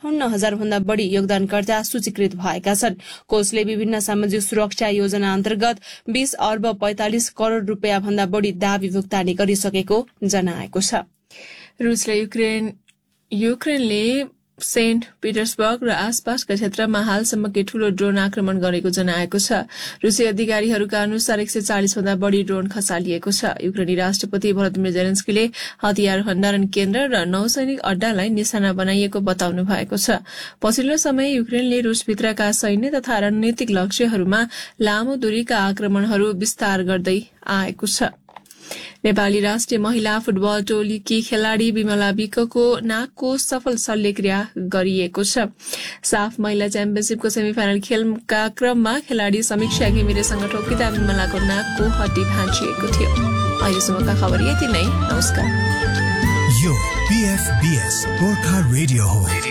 58,000 भन्दा बढ़ी योगदानकर्ता सूचीकृत भएका छन्। कोषले विभिन्न सामाजिक सुरक्षा योजना अन्तर्गत 20 अर्ब 45 करोड़ रूपियाँ भन्दा बढ़ी दावी भुक्तानी गरिसकेको जनाएको छ। रुसले युक्रेनले सेन्ट पिटर्सबर्ग र आसपासका क्षेत्रमा हालसम्मकै ठूलो ड्रोन आक्रमण गरेको जनाएको छ। रुसी अधिकारीहरूका अनुसार 140 भन्दा बढ़ी ड्रोन खसालिएको छ। युक्रेनी राष्ट्रपति भलोदिमिर जेलेन्स्कीले हतियार भण्डारण केन्द्र र नौसैनिक अड्डालाई निशाना बनाइएको बताउनु भएको छ। पछिल्लो समय युक्रेनले रुसभित्रका सैन्य तथा रणनीतिक लक्ष्यहरूमा लामो दूरीका आक्रमणहरू विस्तार गर्दै आएको छ। नेपाली राष्ट्रिय महिला फुटबल टोलीकी खेलाड़ी विमला विकको नाकको सफल शल्यक्रिया गरिएको छ। साफ महिला च्याम्पियनशीपको सेमिफाइनल खेलका क्रममा खेलाड़ी समीक्षा घिमिरेसँग ठोकिँदा विमलाको नाकको हड्डी भाँचिएको थियो। अहिलेसम्मका खबर यति नै। नमस्कार। यो PFBS गोर्खा रेडियो हो।